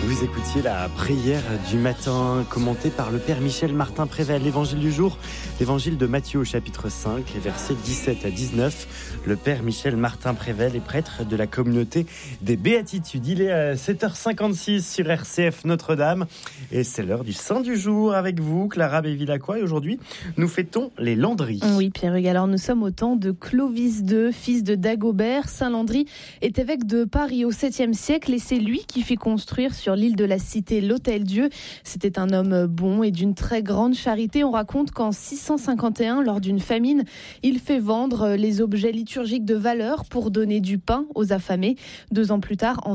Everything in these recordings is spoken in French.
Vous écoutiez la prière du matin commentée par le Père Michel Martin Prével. L'évangile du jour, l'évangile de Matthieu au chapitre 5, les versets 17 à 19. Le Père Michel Martin Prével est prêtre de la communauté des Béatitudes. Il est à 7h56 sur RCF Notre-Dame et c'est l'heure du Saint du jour avec vous, Clara Bévilacqua. Et aujourd'hui, nous fêtons les Landry. Oui, Pierre-Hugues, alors nous sommes au temps de Clovis II, fils de Dagobert. Saint Landry est évêque de Paris au 7e siècle et c'est lui qui fit construire sur l'île de la Cité l'Hôtel-Dieu. C'était un homme bon et d'une très grande charité. On raconte qu'en 651, lors d'une famine, il fait vendre les objets liturgiques de valeur pour donner du pain aux affamés. 2 ans plus tard, en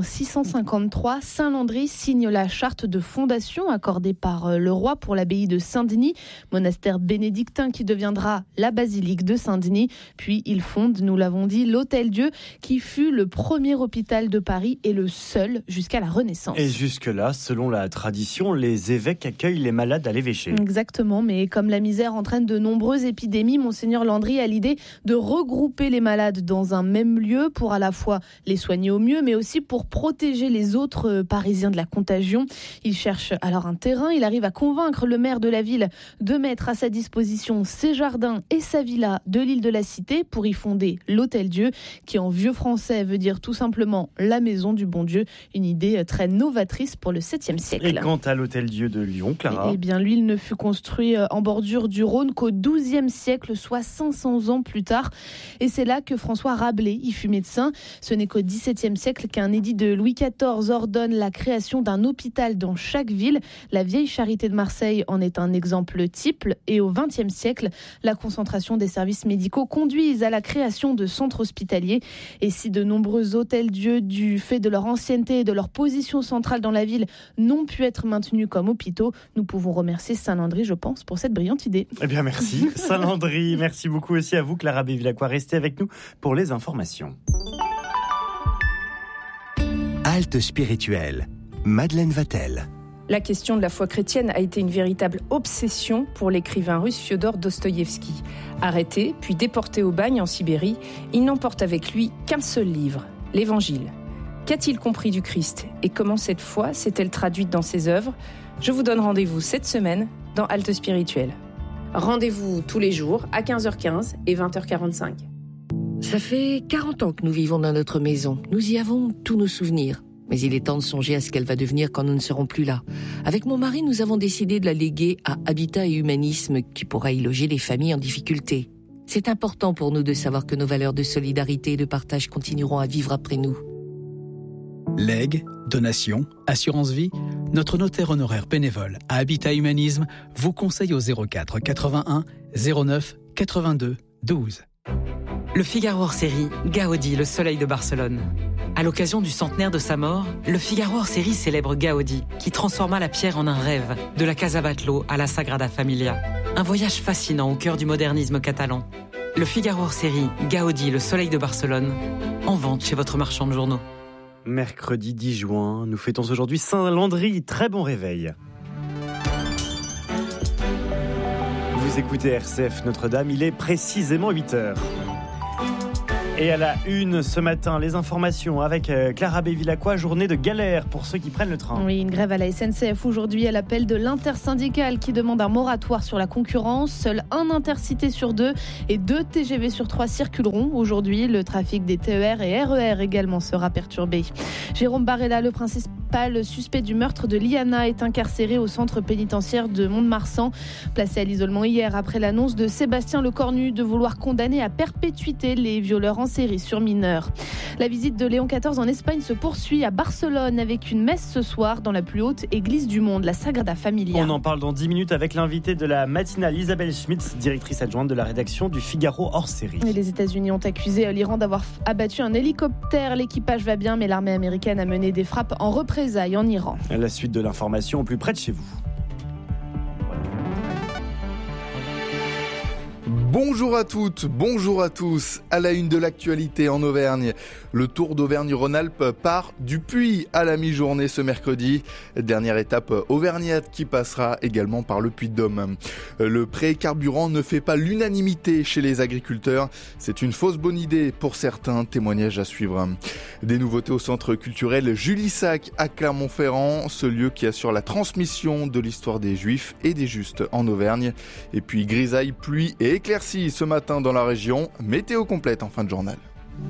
653, Saint Landry signe la charte de fondation accordée par le roi pour l'abbaye de Saint-Denis, monastère bénédictin qui deviendra la basilique de Saint-Denis. Puis il fonde, nous l'avons dit, l'Hôtel-Dieu qui fut le premier hôpital de Paris et le seul jusqu'à la Renaissance. Et jusque-là, selon la tradition, les évêques accueillent les malades à l'évêché. Exactement, mais comme la misère entraîne de nombreuses épidémies, Monseigneur Landry a l'idée de regrouper les malades dans un même lieu pour à la fois les soigner au mieux, mais aussi pour protéger les autres Parisiens de la contagion. Il cherche alors un terrain, il arrive à convaincre le maire de la ville de mettre à sa disposition ses jardins et sa villa de l'île de la Cité pour y fonder l'Hôtel-Dieu, qui en vieux français veut dire tout simplement la maison du bon Dieu, une idée très novatrice pour le 7e siècle. Et quant à l'Hôtel-Dieu de Lyon, Clara ? Eh bien, lui, il ne fut construit en bordure du Rhône qu'au XIIe siècle, soit 500 ans plus tard. Et c'est là que François Rabelais y fut médecin. Ce n'est qu'au XVIIe siècle qu'un édit de Louis XIV ordonne la création d'un hôpital dans chaque ville. La vieille Charité de Marseille en est un exemple type. Et au XXe siècle, la concentration des services médicaux conduisent à la création de centres hospitaliers. Et si de nombreux hôtels-dieux, du fait de leur ancienneté et de leur position centrale dans la ville, n'ont pu être maintenus comme hôpitaux, nous pouvons remercier Saint Landry, je pense, pour cette brillante idée. Eh bien, merci Saint Landry. Merci beaucoup aussi à vous, Clara Bévilacqua. Restez avec nous pour les informations. Halte spirituelle. Madeleine Vatel. La question de la foi chrétienne a été une véritable obsession pour l'écrivain russe Fiodor Dostoïevski. Arrêté, puis déporté au bagne en Sibérie, il n'emporte avec lui qu'un seul livre, l'Évangile. Qu'a-t-il compris du Christ et comment cette foi s'est-elle traduite dans ses œuvres ? Je vous donne rendez-vous cette semaine dans Halte Spirituelle. Rendez-vous tous les jours à 15h15 et 20h45. Ça fait 40 ans que nous vivons dans notre maison. Nous y avons tous nos souvenirs. Mais il est temps de songer à ce qu'elle va devenir quand nous ne serons plus là. Avec mon mari, nous avons décidé de la léguer à Habitat et Humanisme qui pourra y loger les familles en difficulté. C'est important pour nous de savoir que nos valeurs de solidarité et de partage continueront à vivre après nous. Legs, donations, assurance vie, notre notaire honoraire bénévole à Habitat Humanisme vous conseille au 04 81 09 82 12. Le Figaro hors série, Gaudi, le soleil de Barcelone. À l'occasion du centenaire de sa mort, le Figaro hors série célèbre Gaudi, qui transforma la pierre en un rêve, de la Casa Batlló à la Sagrada Familia. Un voyage fascinant au cœur du modernisme catalan. Le Figaro hors série, Gaudi, le soleil de Barcelone, en vente chez votre marchand de journaux. Mercredi 10 juin, nous fêtons aujourd'hui Saint Landry. Très bon réveil. Vous écoutez RCF Notre-Dame, il est précisément 8h. Et à la une ce matin, les informations avec Clara Bévilacqua, journée de galère pour ceux qui prennent le train. Oui, une grève à la SNCF aujourd'hui à l'appel de l'intersyndicale qui demande un moratoire sur la concurrence. Seul un intercité sur 2 et 2 TGV sur 3 circuleront aujourd'hui. Le trafic des TER et RER également sera perturbé. Jérôme Barella, le principal suspect du meurtre de Liana, est incarcéré au centre pénitentiaire de Mont-de-Marsan. Placé à l'isolement hier après l'annonce de Sébastien Lecornu de vouloir condamner à perpétuité les violeurs en série sur mineurs. La visite de Léon XIV en Espagne se poursuit à Barcelone avec une messe ce soir dans la plus haute église du monde, la Sagrada Familia. On en parle dans 10 minutes avec l'invitée de la matinale, Isabelle Schmitz, directrice adjointe de la rédaction du Figaro hors série. Et les États-Unis ont accusé l'Iran d'avoir abattu un hélicoptère. L'équipage va bien, mais l'armée américaine a mené des frappes en représailles en Iran. La suite de l'information au plus près de chez vous. Bonjour à toutes, bonjour à tous. À la une de l'actualité en Auvergne, le Tour d'Auvergne-Rhône-Alpes part du Puy à la mi-journée ce mercredi. Dernière étape auvergnate qui passera également par le Puy-de-Dôme. Le prix carburant ne fait pas l'unanimité chez les agriculteurs. C'est une fausse bonne idée pour certains, témoignages à suivre. Des nouveautés au centre culturel Julie Sac à Clermont-Ferrand, ce lieu qui assure la transmission de l'histoire des Juifs et des Justes en Auvergne. Et puis grisaille, pluie et éclaircies ce matin dans la région. Météo complète en fin de journal.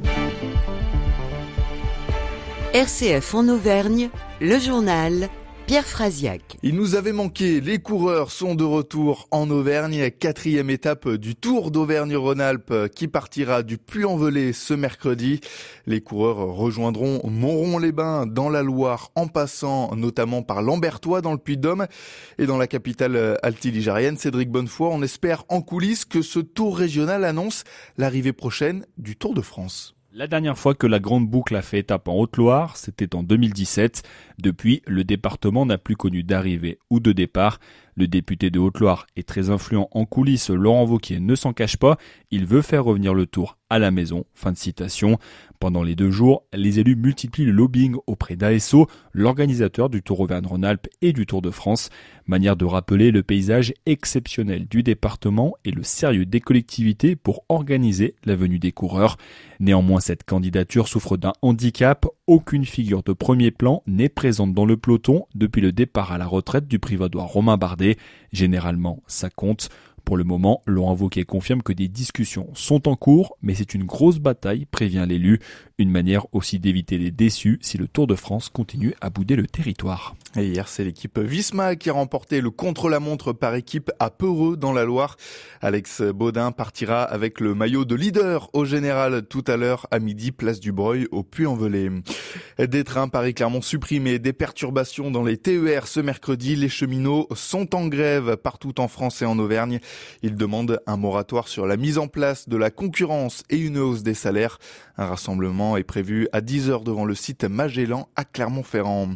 RCF en Auvergne, le journal Pierre Frasiac. Il nous avait manqué, les coureurs sont de retour en Auvergne. 4e étape du Tour d'Auvergne-Rhône-Alpes qui partira du Puy-en-Velay ce mercredi. Les coureurs rejoindront Montron-les-Bains dans la Loire en passant notamment par Lambertois dans le Puy-de-Dôme. Et dans la capitale altiligérienne, Cédric Bonnefoy, on espère en coulisses que ce Tour régional annonce l'arrivée prochaine du Tour de France. La dernière fois que la Grande Boucle a fait étape en Haute-Loire, c'était en 2017. Depuis, le département n'a plus connu d'arrivée ou de départ. Le député de Haute-Loire est très influent en coulisses, Laurent Wauquiez ne s'en cache pas. Il veut faire revenir le Tour à la maison. Fin de citation. Pendant les 2 jours, les élus multiplient le lobbying auprès d'ASO, l'organisateur du Tour Auvergne-Rhône-Alpes et du Tour de France. Manière de rappeler le paysage exceptionnel du département et le sérieux des collectivités pour organiser la venue des coureurs. Néanmoins, cette candidature souffre d'un handicap. Aucune figure de premier plan n'est présente dans le peloton depuis le départ à la retraite du privadois Romain Bardet. Généralement, ça compte. Pour le moment, Laurent Wauquiez confirme que des discussions sont en cours, mais c'est une grosse bataille, prévient l'élu. Une manière aussi d'éviter les déçus si le Tour de France continue à bouder le territoire. Et hier, c'est l'équipe Visma qui a remporté le contre-la-montre par équipe à Peureux dans la Loire. Alex Baudin partira avec le maillot de leader au général tout à l'heure à midi, place du Breuil au Puy-en-Velay. Des trains Paris-Clermont supprimés, des perturbations dans les TER ce mercredi. Les cheminots sont en grève partout en France et en Auvergne. Ils demandent un moratoire sur la mise en place de la concurrence et une hausse des salaires. Un rassemblement est prévu à 10h devant le site Magellan à Clermont-Ferrand.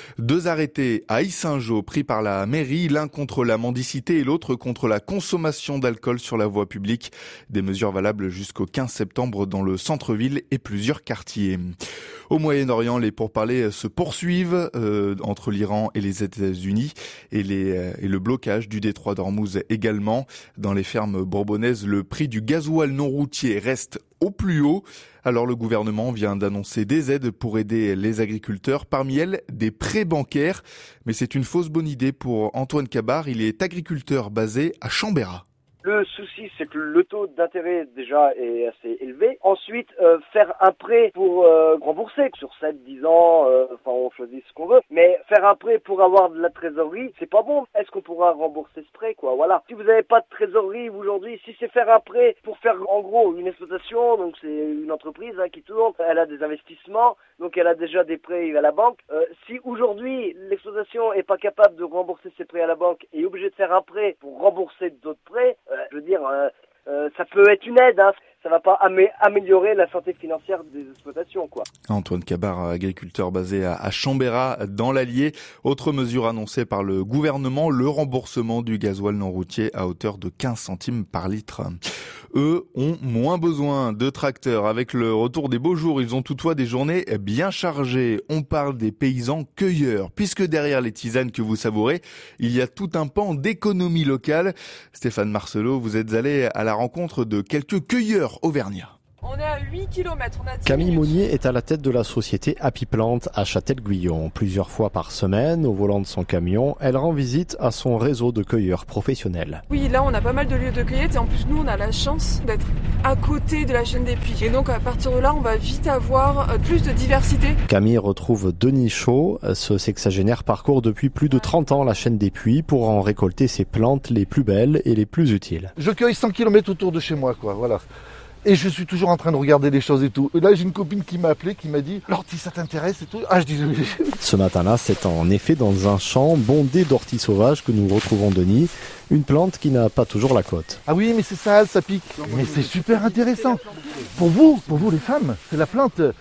2 arrêtés à Yssingeaux pris par la mairie, l'un contre la mendicité et l'autre contre la consommation d'alcool sur la voie publique. Des mesures valables jusqu'au 15 septembre dans le centre-ville et plusieurs quartiers. Au Moyen-Orient, les pourparlers se poursuivent entre l'Iran et les États-Unis et le blocage du détroit d'Ormuz également. Dans les fermes bourbonnaises, le prix du gasoil non routier reste au plus haut. Alors le gouvernement vient d'annoncer des aides pour aider les agriculteurs, parmi elles des prêts bancaires. Mais c'est une fausse bonne idée pour Antoine Cabar, il est agriculteur basé à Chambérat. Le souci, c'est que le taux d'intérêt déjà est assez élevé. Ensuite, faire un prêt pour rembourser sur 7, 10 ans, on choisit ce qu'on veut. Mais faire un prêt pour avoir de la trésorerie, c'est pas bon. Est-ce qu'on pourra rembourser ce prêt, quoi? Voilà. Si vous n'avez pas de trésorerie aujourd'hui, si c'est faire un prêt pour faire en gros une exploitation, donc c'est une entreprise qui tourne, elle a des investissements, donc elle a déjà des prêts à la banque. Si aujourd'hui l'exploitation est pas capable de rembourser ses prêts à la banque et est obligée de faire un prêt pour rembourser d'autres prêts, je veux dire, ça peut être une aide, hein. Ça va pas améliorer la santé financière des exploitations, quoi. Antoine Cabar, agriculteur basé à Chambérat dans l'Allier. Autre mesure annoncée par le gouvernement, le remboursement du gasoil non routier à hauteur de 15 centimes par litre. Eux ont moins besoin de tracteurs. Avec le retour des beaux jours, ils ont toutefois des journées bien chargées. On parle des paysans cueilleurs, puisque derrière les tisanes que vous savourez, il y a tout un pan d'économie locale. Stéphane Marcelot, vous êtes allé à la rencontre de quelques cueilleurs auvergnats. On est à 8 km, on a 10 Camille minutes. Monnier est à la tête de la société Happy Plant à Châtel-Guyon. Plusieurs fois par semaine, au volant de son camion, elle rend visite à son réseau de cueilleurs professionnels. Oui, là on a pas mal de lieux de cueillette et en plus nous on a la chance d'être à côté de la chaîne des puits. Et donc à partir de là on va vite avoir plus de diversité. Camille retrouve Denis Chaud. Ce sexagénaire parcourt depuis plus de 30 ans la chaîne des puits pour en récolter ses plantes les plus belles et les plus utiles. Je cueille 100 km autour de chez moi, quoi, voilà. Et je suis toujours en train de regarder les choses et tout. Et là, j'ai une copine qui m'a appelé, qui m'a dit « L'ortie, ça t'intéresse ?» et tout. Ah, je dis oui. Ce matin-là, c'est en effet dans un champ bondé d'orties sauvages que nous retrouvons Denis, une plante qui n'a pas toujours la cote. Ah oui, mais c'est sale, ça pique. Mais c'est super intéressant. Pour vous les femmes, c'est la plante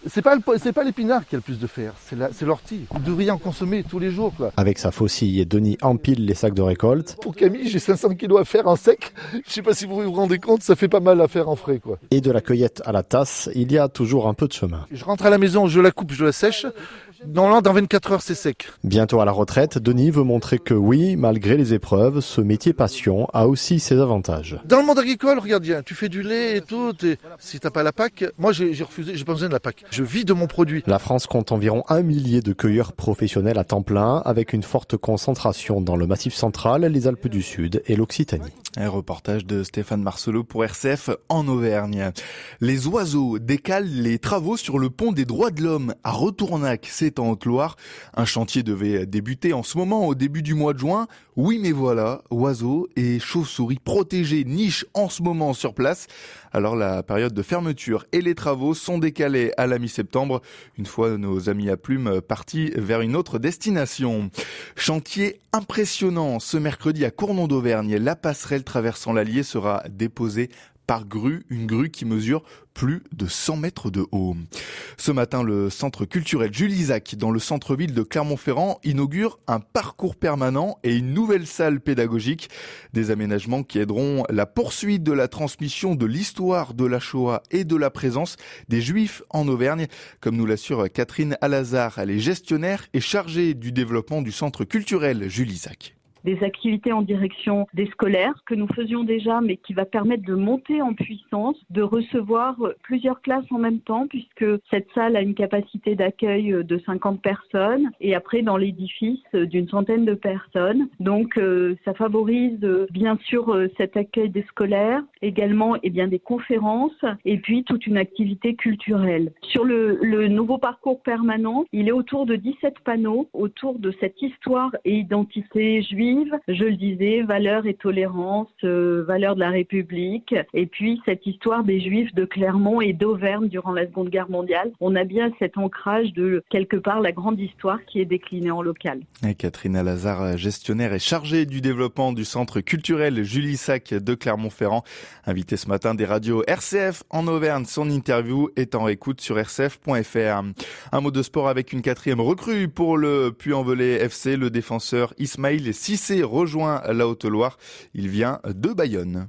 C'est pas l'épinard qui a le plus de fer, c'est l'ortie. Vous devriez en consommer tous les jours, quoi. Avec sa faucille, Denis empile les sacs de récolte. Pour Camille, j'ai 500 kilos à faire en sec. Je sais pas si vous vous rendez compte, ça fait pas mal à faire en frais, quoi. Et de la cueillette à la tasse, il y a toujours un peu de chemin. Je rentre à la maison, je la coupe, je la sèche. Dans 24 heures, c'est sec. Bientôt à la retraite, Denis veut montrer que oui, malgré les épreuves, ce métier passion a aussi ses avantages. Dans le monde agricole, regarde bien, tu fais du lait et tout, si t'as pas la PAC, moi j'ai refusé, j'ai pas besoin de la PAC. Je vis de mon produit. La France compte environ 1 millier de cueilleurs professionnels à temps plein, avec une forte concentration dans le Massif central, les Alpes du Sud et l'Occitanie. Un reportage de Stéphane Marcelot pour RCF en Auvergne. Les oiseaux décalent les travaux sur le pont des droits de l'homme à Retournac, c'est en Haute-Loire. Un chantier devait débuter en ce moment au début du mois de juin. Oui, mais voilà, oiseaux et chauves-souris protégés nichent en ce moment sur place. Alors la période de fermeture et les travaux sont décalés à la mi-septembre, une fois nos amis à plumes partis vers une autre destination. Chantier impressionnant ce mercredi à Cournon d'Auvergne. La passerelle traversant l'Allier sera déposée par grue, une grue qui mesure plus de 100 mètres de haut. Ce matin, le centre culturel Jules Isaac, dans le centre-ville de Clermont-Ferrand, inaugure un parcours permanent et une nouvelle salle pédagogique. Des aménagements qui aideront la poursuite de la transmission de l'histoire de la Shoah et de la présence des Juifs en Auvergne, comme nous l'assure Catherine Alazar. Elle est gestionnaire et chargée du développement du centre culturel Jules Isaac. Des activités en direction des scolaires que nous faisions déjà, mais qui va permettre de monter en puissance, de recevoir plusieurs classes en même temps, puisque cette salle a une capacité d'accueil de 50 personnes et après dans l'édifice d'une centaine de personnes. Donc ça favorise bien sûr cet accueil des scolaires, également des conférences et puis toute une activité culturelle. Sur le nouveau parcours permanent, il est autour de 17 panneaux autour de cette histoire et identité juive. Je le disais, valeurs et tolérance, valeurs de la République, et puis cette histoire des Juifs de Clermont et d'Auvergne durant la Seconde Guerre mondiale. On a bien cet ancrage de, quelque part, la grande histoire qui est déclinée en local. Et Catherine Alazar, gestionnaire et chargée du développement du centre culturel Jules Isaac de Clermont-Ferrand, invitée ce matin des radios RCF en Auvergne. Son interview est en écoute sur rcf.fr. Un mot de sport avec une 4e recrue pour le Puy-en-Velay FC, le défenseur Ismaïl Cissé rejoint la Haute-Loire. Il vient de Bayonne.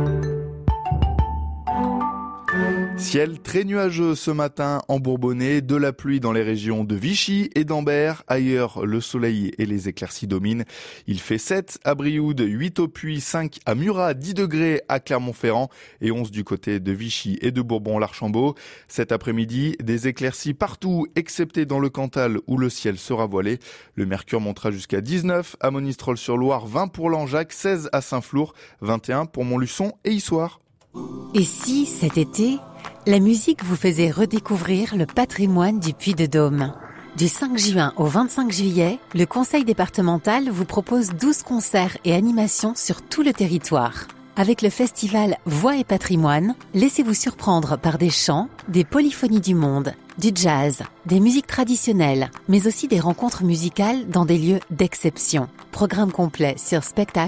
Ciel très nuageux ce matin en Bourbonnais, de la pluie dans les régions de Vichy et d'Ambert. Ailleurs, le soleil et les éclaircies dominent. Il fait 7 à Brioude, 8 au Puy, 5 à Murat, 10 degrés à Clermont-Ferrand et 11 du côté de Vichy et de Bourbon-l'Archambault. Cet après-midi, des éclaircies partout, excepté dans le Cantal où le ciel sera voilé. Le mercure montera jusqu'à 19 à Monistrol-sur-Loire, 20 pour Langeac, 16 à Saint-Flour, 21 pour Montluçon et Issoire. Et si, cet été, la musique vous faisait redécouvrir le patrimoine du Puy-de-Dôme ? Du 5 juin au 25 juillet, le Conseil départemental vous propose 12 concerts et animations sur tout le territoire. Avec le festival Voix et Patrimoine, laissez-vous surprendre par des chants, des polyphonies du monde, du jazz, des musiques traditionnelles, mais aussi des rencontres musicales dans des lieux d'exception. Programme complet sur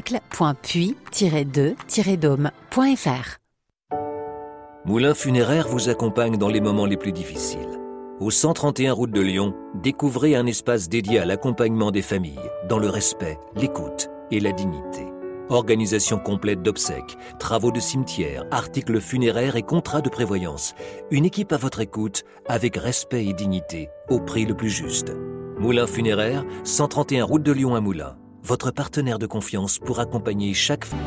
spectacle.puy-2-dôme.fr. Moulin Funéraire vous accompagne dans les moments les plus difficiles. Au 131 route de Lyon, découvrez un espace dédié à l'accompagnement des familles, dans le respect, l'écoute et la dignité. Organisation complète d'obsèques, travaux de cimetière, articles funéraires et contrats de prévoyance. Une équipe à votre écoute, avec respect et dignité, au prix le plus juste. Moulin Funéraire, 131 route de Lyon à Moulins. Votre partenaire de confiance pour accompagner chaque famille.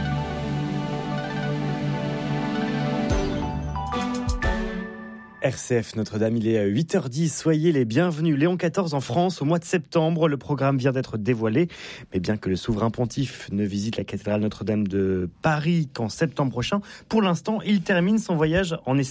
RCF Notre-Dame, il est à 8h10, soyez les bienvenus. Léon XIV en France au mois de septembre, le programme vient d'être dévoilé. Mais bien que le souverain pontife ne visite la cathédrale Notre-Dame de Paris qu'en septembre prochain, pour l'instant, il termine son voyage en Espagne.